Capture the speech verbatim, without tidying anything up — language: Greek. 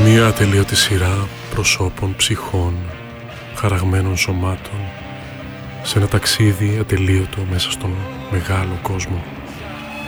Μια ατελείωτη σειρά προσώπων, ψυχών, χαραγμένων σωμάτων σε ένα ταξίδι ατελείωτο μέσα στον μεγάλο κόσμο.